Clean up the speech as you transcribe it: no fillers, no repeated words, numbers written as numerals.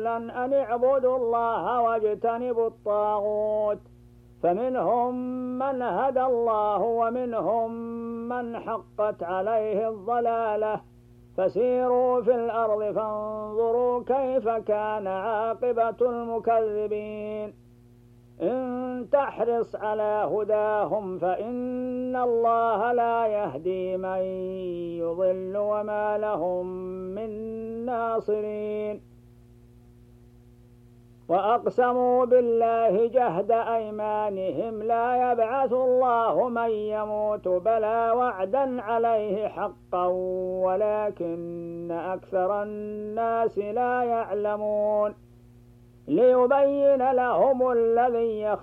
رسولا أن اعبدوا الله واجتنبوا الطاغوت، فمنهم من هدى الله ومنهم من حقت عليه الضلالة، فسيروا في الأرض فانظروا كيف كان عاقبة المكذبين. إن تحرص على هداهم فإن الله لا يهدي من يضل وما لهم من ناصرين. وأقسموا بالله جهد أيمانهم لا يبعث الله من يموت بلى وعدا عليه حقا ولكن أكثر الناس لا يعلمون. ليبين لهم الذي